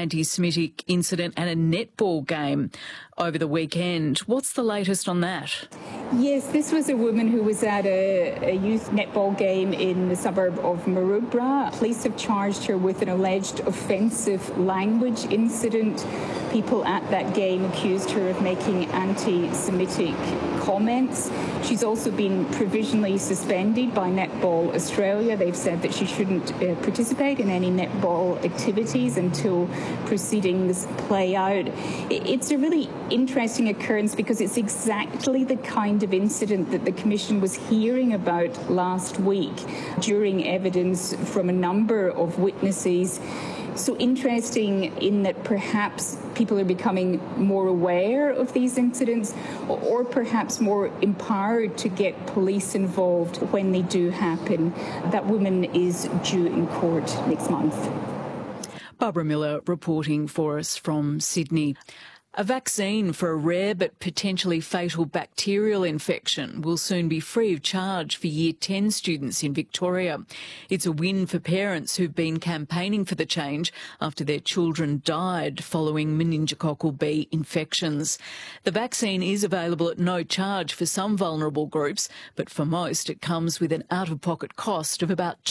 anti-Semitic incident at a netball game over the weekend. What's the latest on that? Yes, this was a woman who was at a youth netball game in the suburb of Maroubra. Police have charged her with an alleged offensive language incident. People at that game accused her of making anti-Semitic comments. She's also been provisionally suspended by Netball Australia. They've said that she shouldn't participate in any netball activities until proceedings play out. It's a really interesting occurrence because it's exactly the kind of incident that the Commission was hearing about last week during evidence from a number of witnesses. So interesting in that perhaps people are becoming more aware of these incidents or perhaps more empowered to get police involved when they do happen. That woman is due in court next month. Barbara Miller reporting for us from Sydney. A vaccine for a rare but potentially fatal bacterial infection will soon be free of charge for Year 10 students in Victoria. It's a win for parents who've been campaigning for the change after their children died following meningococcal B infections. The vaccine is available at no charge for some vulnerable groups, but for most it comes with an out-of-pocket cost of about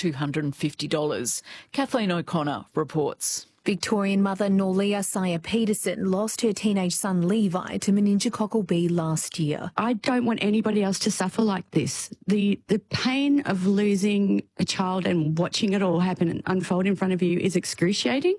$250. Kathleen O'Connor reports. Victorian mother Norleah Saya-Peterson lost her teenage son Levi to meningococcal B last year. I don't want anybody else to suffer like this. The pain of losing a child and watching it all happen and unfold in front of you is excruciating.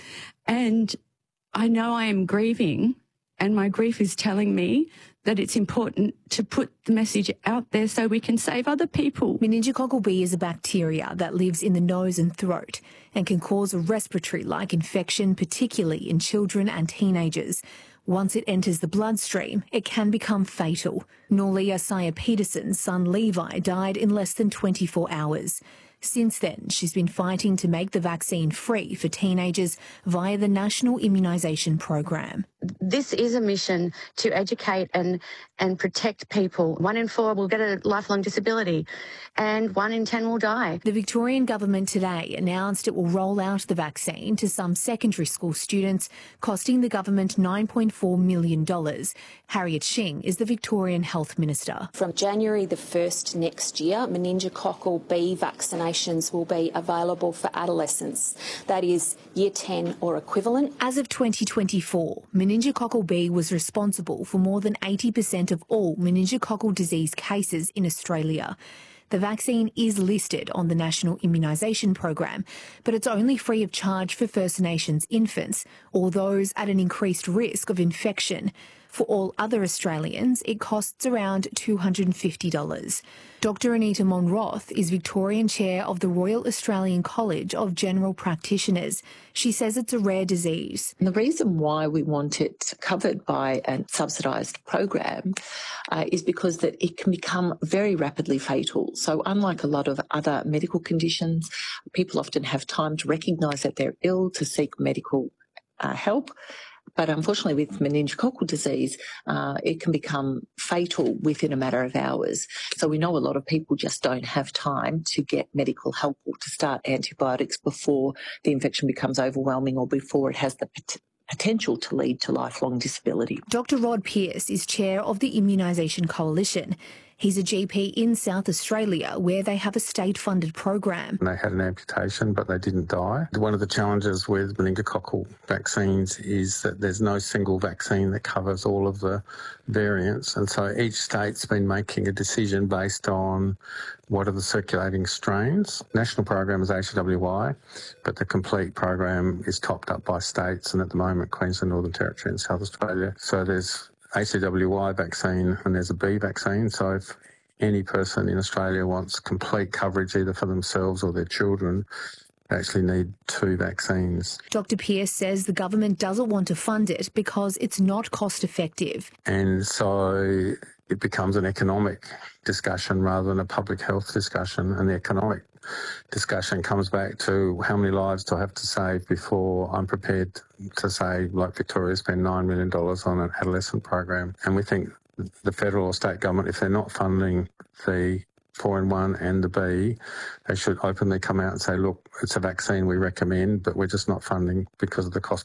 And I know I am grieving, and my grief is telling me that it's important to put the message out there so we can save other people. Meningococcal B is a bacteria that lives in the nose and throat and can cause a respiratory-like infection, particularly in children and teenagers. Once it enters the bloodstream, it can become fatal. Norleah Saya-Peterson's son Levi died in less than 24 hours. Since then, she's been fighting to make the vaccine free for teenagers via the National Immunisation Program. This is a mission to educate and protect people. 1 in 4 will get a lifelong disability and 1 in 10 will die. The Victorian government today announced it will roll out the vaccine to some secondary school students, costing the government $9.4 million. Harriet Shing is the Victorian Health Minister. From January the 1st next year, meningococcal B vaccinations will be available for adolescents, that is Year 10 or equivalent. As of 2024, meningococcal B was responsible for more than 80% of all meningococcal disease cases in Australia. The vaccine is listed on the National Immunisation Program, but it's only free of charge for First Nations infants or those at an increased risk of infection. For all other Australians, it costs around $250. Dr Anita Monroth is Victorian Chair of the Royal Australian College of General Practitioners. She says it's a rare disease. And the reason why we want it covered by a subsidised program is because that it can become very rapidly fatal. So unlike a lot of other medical conditions, people often have time to recognise that they're ill, to seek medical help. But unfortunately with meningococcal disease, it can become fatal within a matter of hours. So we know a lot of people just don't have time to get medical help or to start antibiotics before the infection becomes overwhelming or before it has the potential to lead to lifelong disability. Dr Rod Pearce is chair of the Immunisation Coalition. He's a GP in South Australia where they have a state-funded program. They had an amputation, but they didn't die. One of the challenges with meningococcal vaccines is that there's no single vaccine that covers all of the variants. And so each state's been making a decision based on what are the circulating strains. National program is HWY, but the complete program is topped up by states, and at the moment Queensland, Northern Territory and South Australia. So there's ACWY vaccine and there's a B vaccine. So if any person in Australia wants complete coverage either for themselves or their children, they actually need 2 vaccines. Dr Pearce says the government doesn't want to fund it because it's not cost effective. And so it becomes an economic discussion rather than a public health discussion, and the economic discussion comes back to how many lives do I have to save before I'm prepared to say, like Victoria spent $9 million on an adolescent program. And we think the federal or state government, if they're not funding the 4-in-1 and the B, they should openly come out and say, look, it's a vaccine we recommend, but we're just not funding because of the cost